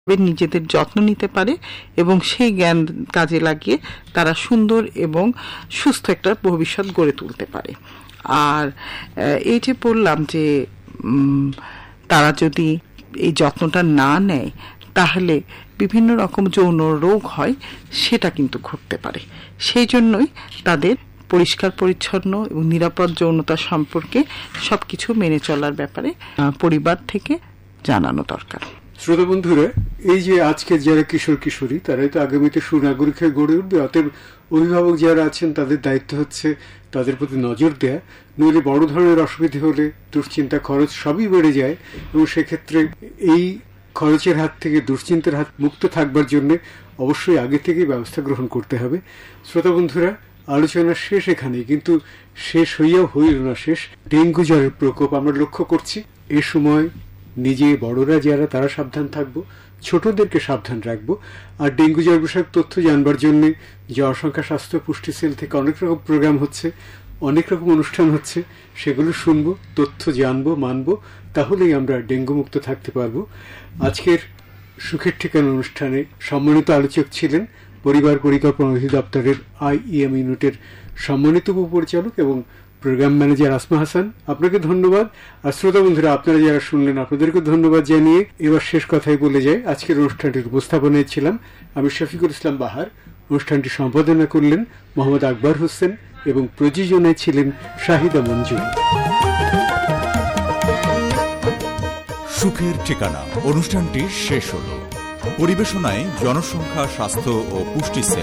নিজেদের যত্ন নিতে পারে এবং সেই জ্ঞান কাজে লাগিয়ে তারা সুন্দর এবং সুস্থ একটা ভবিষ্যৎ গড়ে তুলতে পারে। আর এই যে বললাম যে তারা যদি এই যত্নটা না নেয় তাহলে বিভিন্ন রকম যৌন রোগ হয়, সেটা কিন্তু ঘটতে পারে। সেই জন্যই তাদের পরিষ্কার পরিচ্ছন্ন এবং নিরাপদ যৌনতা সম্পর্কে সবকিছু মেনে চলার ব্যাপারে পরিবার থেকে জানানো দরকার। শ্রোতা বন্ধুরা, এই যে আজকে যারা কিশোর কিশোরী তারাই তো আগামীতে সুনাগরিক হয়ে গড়ে উঠবে, অতএব অভিভাবক যারা আছেন তাদের দায়িত্ব হচ্ছে তাদের প্রতি নজর দেয়া। নইলে বড় ধরনের অসুবিধা হলে দুশ্চিন্তা, খরচ সবই বেড়ে যায় এবং সেক্ষেত্রে এই খরচের হাত থেকে, দুশ্চিন্তার হাত মুক্ত থাকবার জন্য অবশ্যই আগে থেকেই ব্যবস্থা গ্রহণ করতে হবে। শ্রোতা বন্ধুরা, আলোচনা শেষ এখানেই, কিন্তু শেষ হইয়াও হইল না শেষ। ডেঙ্গু জ্বরের প্রকোপ আমরা লক্ষ্য করছি। এ সময় নিজে বড়রা যারা তারা সাবধান থাকবো, ছোটদেরকে সাবধান রাখবো। আর ডেঙ্গু জ্বর বিষয়ক তথ্য জানবার জন্য জনসংখ্যা স্বাস্থ্য পুষ্টি সেল থেকে অনেক রকম প্রোগ্রাম হচ্ছে, অনেক রকম অনুষ্ঠান হচ্ছে, সেগুলো শুনবো, তথ্য জানবো, মানবো, তাহলেই আমরা ডেঙ্গু মুক্ত থাকতে পারবো। আজকের সুখের ঠিকানা অনুষ্ঠানে সম্মানিত আলোচক ছিলেন পরিবার পরিকল্পনা অধিদপ্তরের IEM ইউনিটের সম্মানিত উপপরিচালক এবং প্রোগ্রাম ম্যানেজার আসমা হাসান। আপনাকে ধন্যবাদ। আর শ্রোতা বন্ধুরা, আপনারা যারা শুনলেন আপনাদেরকে ধন্যবাদ জানিয়ে এবার শেষ কথাই বলে যায়। আজকের অনুষ্ঠানটির উপস্থাপনায় ছিলাম আমি শফিকুল ইসলাম বাহার। অনুষ্ঠানটি সম্পাদনা করলেন মোহাম্মদ আকবর হোসেন এবং প্রযোজনায় ছিলেন শাহিদা মঞ্জু। সুখের ঠিকানা অনুষ্ঠানটি শেষ হল। পরিবেশনায় জনসংখ্যা স্বাস্থ্য ও পুষ্টি সেল।